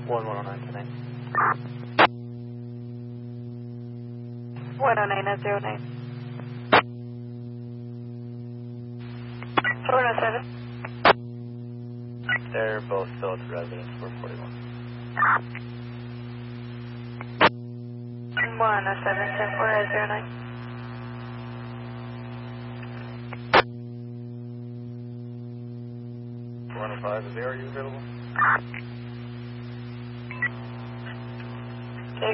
109 tonight. 109 at 09. 407. They're both still at the residence, 441. 107, 10-4 at 09. 105, is the RU available?